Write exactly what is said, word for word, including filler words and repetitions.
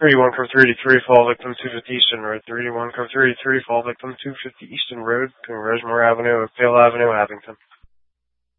thirty-one Cove thirty-three, fall victim two fifty Eastern Road. thirty-one Cove thirty-three, fall victim two fifty Eastern Road, between Rosemore Avenue and Pale Avenue, Abington.